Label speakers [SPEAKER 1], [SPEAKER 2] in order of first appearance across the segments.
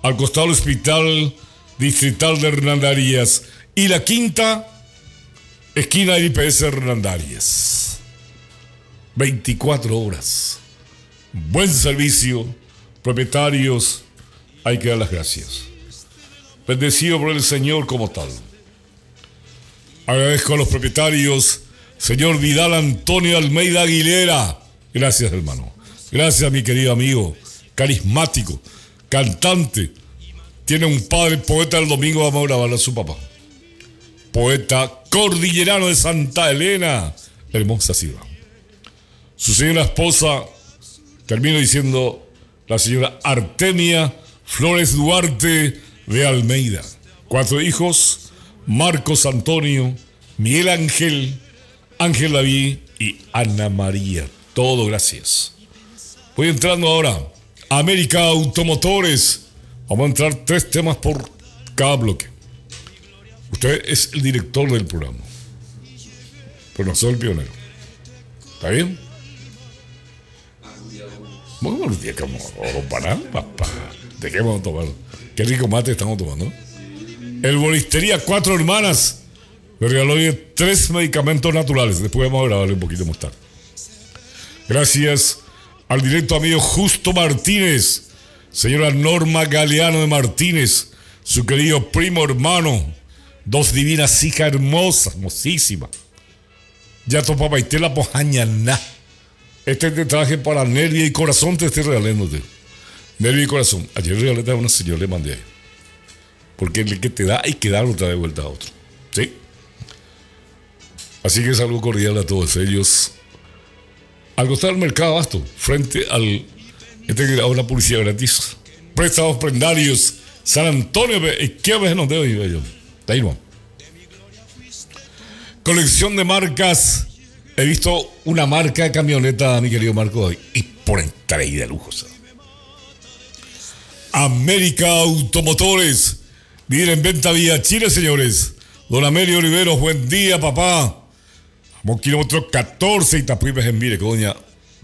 [SPEAKER 1] al costado del Hospital Distrital de Hernandarias. Y la quinta, esquina del IPS Hernandarias. 24 horas. Buen servicio. Propietarios, hay que dar las gracias. Bendecido por el Señor como tal. Agradezco a los propietarios, señor Vidal Antonio Almeida Aguilera. Gracias, hermano. Gracias, mi querido amigo. Carismático, cantante. Tiene un padre poeta. El domingo vamos a grabarle a su papá. Poeta cordillerano de Santa Elena. Hermosa ciudad. Su señora esposa, termino diciendo, la señora Artemia Flores Duarte de Almeida. 4 hijos: Marcos Antonio, Miguel Ángel, Ángel David y Ana María. Todo gracias. Voy entrando ahora a América Automotores. Vamos a entrar 3 temas por cada bloque. Usted es el director del programa, pero no soy el pionero. ¿Está bien? Muy buenos días, como para papá. ¿De qué vamos a tomar? Qué rico mate estamos tomando. El Bolistería 4 Hermanas me regaló hoy 3 medicamentos naturales. Después vamos a grabarle un poquito más tarde. Gracias al directo amigo Justo Martínez, señora Norma Galeano de Martínez, su querido primo hermano, 2 divinas hijas hermosas, hermosísimas. Ya tu papá y te la pojañaná. Este te traje para Nervia y Corazón, te estoy regalándote. Nervia y Corazón. Ayer regalé a una señora, le mandé ahí. Porque el que te da hay que darlo otra vez vuelta a otro. ¿Sí? Así que saludo cordial a todos ellos. Al costado del mercado Abasto, frente al... Este que graba una publicidad gratis. Préstamos prendarios. San Antonio, ¿qué veces no debo ir yo? Está ahí, no. Colección de marcas. He visto una marca de camioneta, mi querido Marco, y por entrar ahí de lujo. ¿Sabes? América Automotores. Viene en venta vía Chile, señores. Don Amelio Oliveros, buen día, papá. Vamos kilómetro 14 y tapuimes en mire, coña.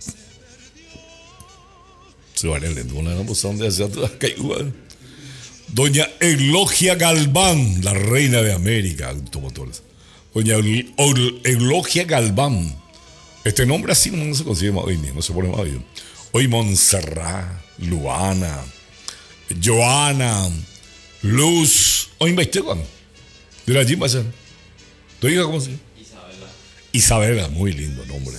[SPEAKER 1] Se va a leer, no la emoción de hacer todas que igual. Doña Eulogia Galván, la reina de América Automotores. Doña Eulogia Galván. Este nombre así no se consigue más hoy, no se pone más bien. Hoy Montserrat, Luana, Joana, Luz. Hoy investigan. De la Jimba, ¿tu hija cómo se llama? Isabela, muy lindo nombre.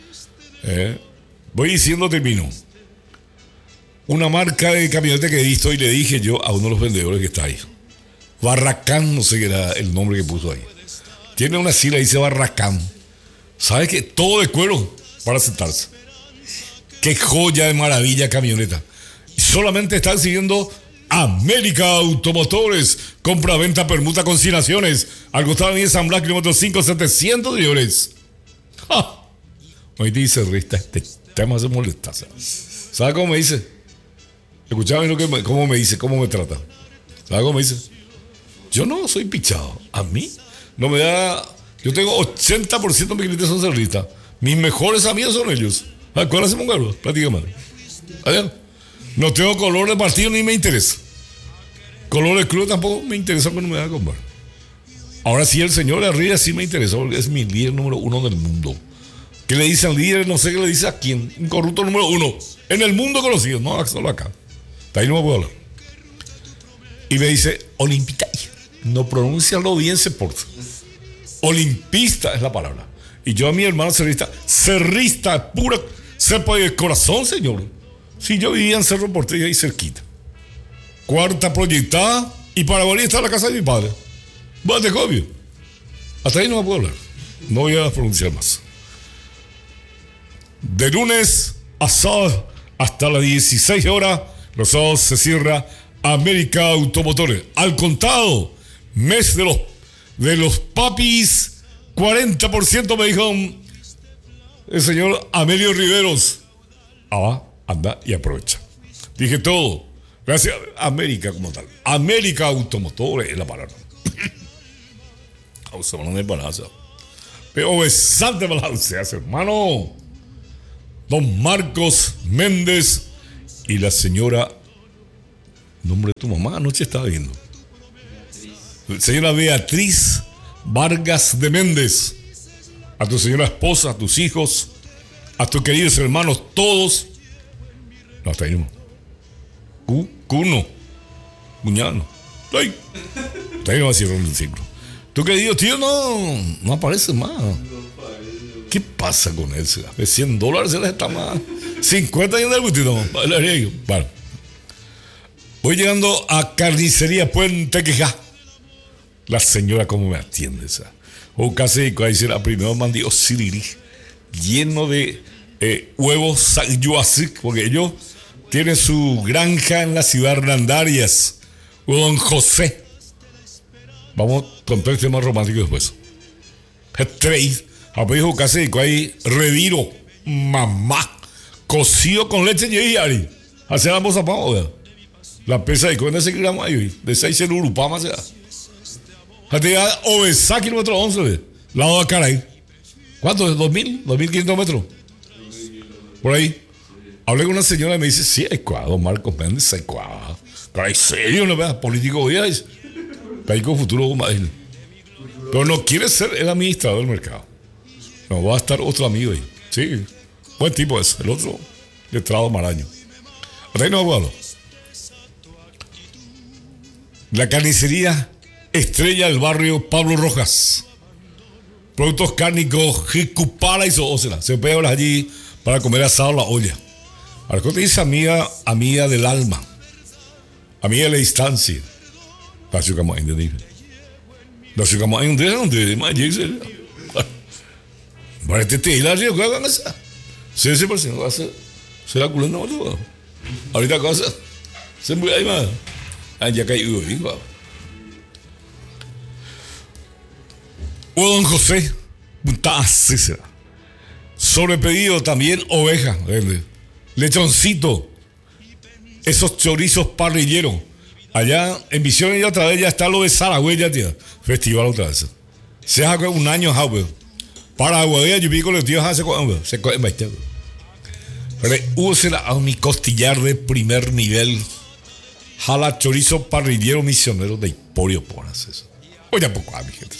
[SPEAKER 1] Voy diciendo, termino. Una marca de camioneta que he visto y le dije yo a uno de los vendedores que está ahí. Barracán, no sé qué era el nombre que puso ahí. Tiene una sigla, dice Barracán. ¿Sabes qué? Todo de cuero para sentarse. Qué joya de maravilla camioneta. Y solamente están siguiendo América Automotores. Compra, venta, permuta, consignaciones. Al costado de San Blas, kilómetro 5, 700 dólares. ¡Ja! Hoy te dice, Rista, este tema se molesta. ¿Sabes cómo me dice? Escuchame cómo me dice, cómo me trata. ¿Sabes cómo me dice? Yo no soy pichado. A mí no me da. Yo tengo 80% de mis clientes son cerristas. Mis mejores amigos son ellos. ¿Cuál hacemos un cargo? Prácticamente. ¿Allá? No tengo color de partido ni me interesa. Color de club tampoco me interesa cuando me da a comprar. Ahora sí, el señor de arriba sí me interesa porque es mi líder número 1 del mundo. ¿Qué le dice al líder? No sé qué le dice a quién. Un corrupto número 1 en el mundo conocido, no solo acá. De ahí no me puedo hablar. Y me dice, Olimpita. No pronuncialo bien, se porta. Olimpista es la palabra. Y yo a mi hermano cerrista, pura cepa de corazón, señor. Si yo vivía en Cerro Porteño ahí cerquita. Cuarta proyectada y para Bolivia está la casa de mi padre. Vale, obvio. Hasta ahí no me puedo hablar. No voy a pronunciar más. De lunes a sábado hasta las 16 horas, los sábados se cierra América Automotores. Al contado, mes de los papis, 40% me dijo el señor Amelio Riveros. Anda y aprovecha. Dije todo. Gracias a América como tal. América Automotores es la palabra. No es balance. Pero besante balance, hermano. Don Marcos Méndez y la señora Nombre de tu mamá, anoche estaba viendo. Señora Beatriz Vargas de Méndez. A tu señora esposa, a tus hijos, a tus queridos hermanos, todos. No, hasta ahí no. Cuno. Cuñano. Hasta ahí no va a cerrar el ciclo. Tu querido tío no aparece más. ¿Qué pasa con él? $100 se les está más. 50 años del gustito. Vale. Voy llegando a Carnicería Puente Quejá. La señora cómo me atiende esa. O casi dice la primera mandí Osiriri, lleno de huevos yuasik, porque ellos tienen su granja en la ciudad de Hernandarias. O Don José. Vamos con todo el tema romántico después. Trade. Apejo casi ahí reviro, mamá, cocido con leche y ari. Hace la moza pa, la pesa de 40 gramos ahí, de 6 en Urupama se da. Hasta Obesá, kilómetro 11, lado de Caray. ¿Cuánto es? ¿2.000? ¿2.500 metros? Por ahí. Hablé con una señora y me dice, sí, Ecuador, Marcos Méndez, Ecuador. Pero en serio, no veas, político hoy es. Ahí con futuro más. Pero no quiere ser el administrador del mercado. No, va a estar otro amigo ahí. Sí, buen tipo es. El otro, letrado Maraño. Hasta ahí no hago. La carnicería Estrella del barrio Pablo Rojas. Productos cárnicos, Jicupara y Soósela. Se puede hablar allí para comer asado a la olla. Ahora, ¿cómo te dice amiga del alma? Amiga de la distancia. La ciudad más indígena. La ciudad más indígena, donde más llega. Para este la río, ¿qué hagan esa? Sí, por si no va a ser. Se la culona, no. Ahorita cosa. Se muy ahí más. Ya caí, hijo. O Don José, Cícera. Sobrepedido también oveja, lechoncito, esos chorizos parrilleros. Allá en Visión y otra vez ya está lo de Saragüey, tía. Festival otra vez. Se hace un año, Javier. Paraguay, yo vi con los tíos hace se coge bastante. Pero úsela a mi costillar de primer nivel. Jala chorizo parrillero misionero de Hiporio Poras. Eso. Oye, poco a mi gente.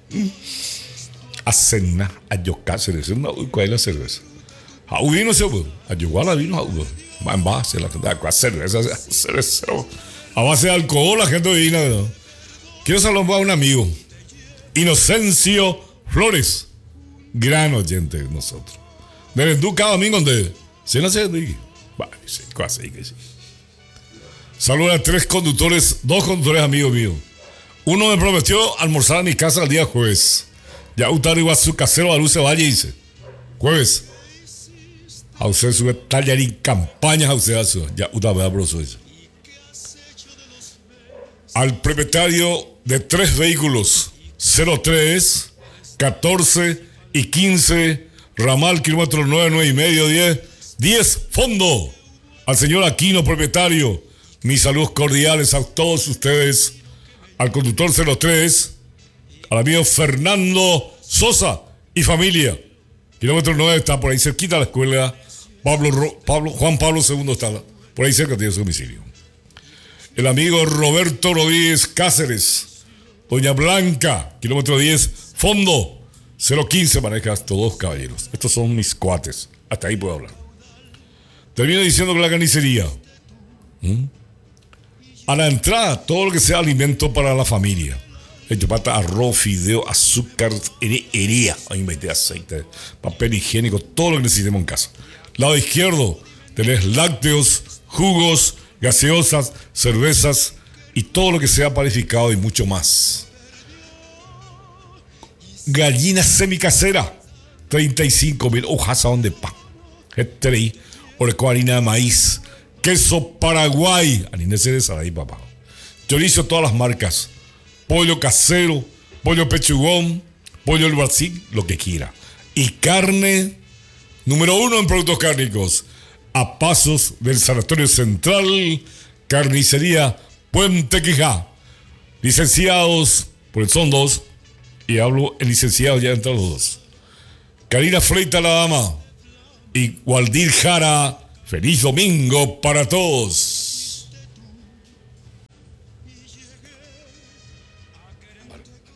[SPEAKER 1] A cena, a yo Cáceres, ¿cuál es la cerveza? A vino se fue, a Yuguala vino, en base a la cerveza, a base de alcohol, la gente divina. Quiero saludar a un amigo, Inocencio Flores, gran oyente de nosotros. Me tú cada domingo donde se nace de casi que sí. Saludos a dos conductores amigos míos. Uno me prometió almorzar a mi casa el día jueves. Ya usted iba a su casero a Luce Valle y dice, jueves, a usted sube tallarín campañas a usted ya usted va a broso eso. Al propietario de 3 vehículos, 03, 14 y 15, ramal kilómetro 9, 9 y medio, 10 fondo. Al señor Aquino, propietario, mis saludos cordiales a todos ustedes. Al conductor 03, al amigo Fernando Sosa y familia. Kilómetro 9 está por ahí cerquita de la escuela. Juan Pablo II está por ahí cerca de su domicilio. El amigo Roberto Rodríguez Cáceres, Doña Blanca, kilómetro 10, fondo 015, manejas todos caballeros. Estos son mis cuates. Hasta ahí puedo hablar. Termino diciendo que la carnicería. A la entrada, todo lo que sea alimento para la familia. Pata, arroz, fideo, azúcar, herida. Ahí metí aceite, papel higiénico, todo lo que necesitemos en casa. Lado izquierdo, tenés lácteos, jugos, gaseosas, cervezas y todo lo que sea panificado y mucho más. Gallina semicasera, 35.000 hojas de pan. Oreco, harina de maíz. Queso Paraguay, anínese de Saraí, papá. Chorizo, todas las marcas. Pollo casero, pollo pechugón, pollo el Brasil, lo que quiera. Y carne, número 1 en productos cárnicos. A pasos del Sanatorio Central, Carnicería Puente Quijá. Licenciados, pues son 2, y hablo el licenciado ya entre los 2. Karina Freita, la dama, y Waldir Jara. Feliz domingo para todos. Vale.